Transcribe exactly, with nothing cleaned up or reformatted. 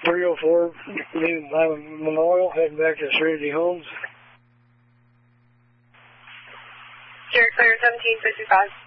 three oh four, leaving Memorial, heading back to Serenity Homes. Sure, clear seventeen fifty-five.